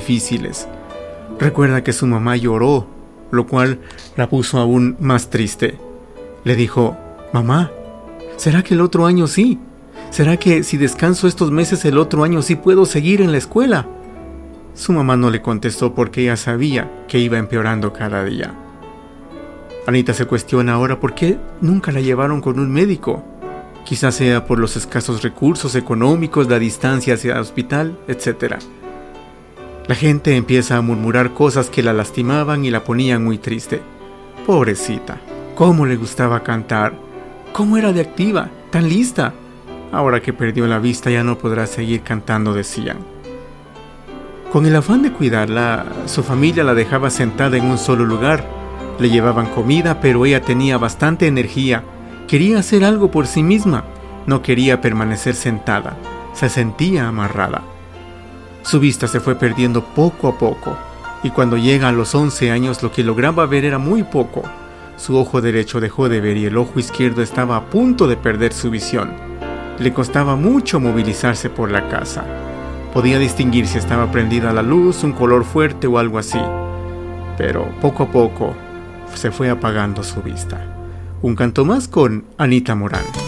difíciles. Recuerda que su mamá lloró, lo cual la puso aún más triste. Le dijo: «Mamá, ¿será que el otro año sí? ¿Será que si descanso estos meses el otro año sí puedo seguir en la escuela?». Su mamá no le contestó porque ella sabía que iba empeorando cada día. Anita se cuestiona ahora por qué nunca la llevaron con un médico. Quizás sea por los escasos recursos económicos, la distancia hacia el hospital, etc. La gente empieza a murmurar cosas que la lastimaban y la ponían muy triste. Pobrecita, cómo le gustaba cantar, cómo era de activa, tan lista. Ahora que perdió la vista ya no podrá seguir cantando, decían. Con el afán de cuidarla, su familia la dejaba sentada en un solo lugar. Le llevaban comida, pero ella tenía bastante energía. Quería hacer algo por sí misma. No quería permanecer sentada. Se sentía amarrada. Su vista se fue perdiendo poco a poco, y cuando llega a los 11 años lo que lograba ver era muy poco. Su ojo derecho dejó de ver y el ojo izquierdo estaba a punto de perder su visión. Le costaba mucho movilizarse por la casa. Podía distinguir si estaba prendida la luz, un color fuerte o algo así. Pero poco a poco se fue apagando su vista. Un canto más con Anita Morán.